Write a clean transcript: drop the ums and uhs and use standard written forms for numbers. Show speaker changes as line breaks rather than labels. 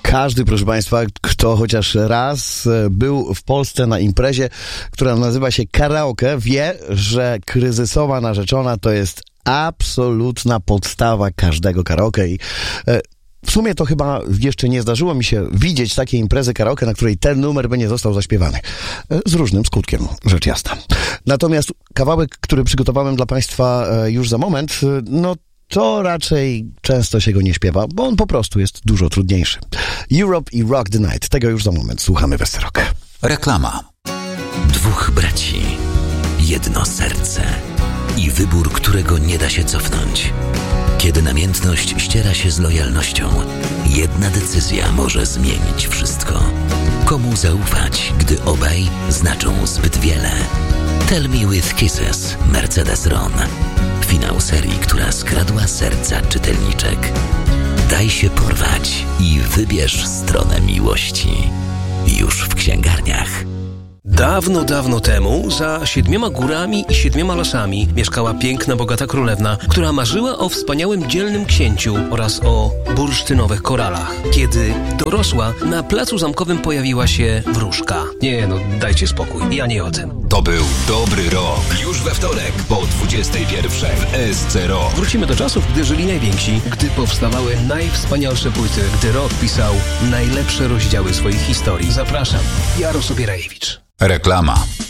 Każdy, proszę Państwa, kto chociaż raz był w Polsce na imprezie, która nazywa się karaoke, wie, że kryzysowa narzeczona to jest absolutna podstawa każdego karaoke i w sumie to chyba jeszcze nie zdarzyło mi się widzieć takiej imprezy karaoke, na której ten numer by nie został zaśpiewany. Z różnym skutkiem, rzecz jasna. Natomiast kawałek, który przygotowałem dla Państwa już za moment, no to raczej często się go nie śpiewa, bo on po prostu jest dużo trudniejszy. Europe i Rock the Night. Tego już za moment słuchamy w SC Rock.
Reklama. Dwóch braci, jedno serce i wybór, którego nie da się cofnąć. Kiedy namiętność ściera się z lojalnością, jedna decyzja może zmienić wszystko. Komu zaufać, gdy obaj znaczą zbyt wiele? Tell Me With Kisses, Mercedes-Ron. Finał serii, która skradła serca czytelniczek. Daj się porwać i wybierz stronę miłości. Już w księgarniach.
Dawno, dawno temu, za 7 górami i 7 lasami mieszkała piękna, bogata królewna, która marzyła o wspaniałym, dzielnym księciu oraz o bursztynowych koralach. Kiedy dorosła, na placu zamkowym pojawiła się wróżka. Nie, no dajcie spokój, ja nie o tym.
To był dobry rok. Już we wtorek po 21 w SC Rock.
Wrócimy do czasów, gdy żyli najwięksi, gdy powstawały najwspanialsze płyty, gdy rock pisał najlepsze rozdziały swoich historii. Zapraszam, Jarosław Bierajewicz.
Reklama.